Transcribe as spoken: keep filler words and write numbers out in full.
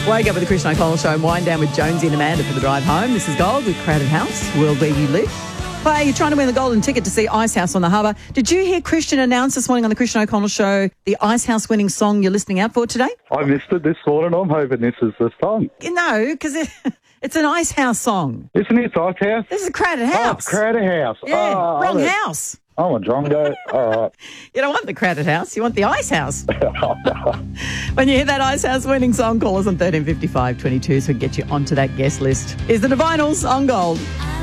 Wake up with the Christian O'Connell Show and wind down with Jonesy and Amanda for the drive home. This is Gold with Crowded House, world where you live. Hey, you're trying to win the golden ticket to see Ice House on the Harbour. Did you hear Christian announce this morning on the Christian O'Connell Show the Ice House winning song you're listening out for today? I missed it this morning. I'm hoping this is the song. No, because it, it's an Ice House song. Isn't it Ice House? This is a Crowded House. Oh, Crowded House. Yeah, oh, wrong I'm a, house. I'm a drongo. All right. You don't want the Crowded House, you want the Ice House. When you hear that Ice House winning song, call us on thirteen fifty-five twenty-two so we can get you onto that guest list. Is the Divinals on Gold.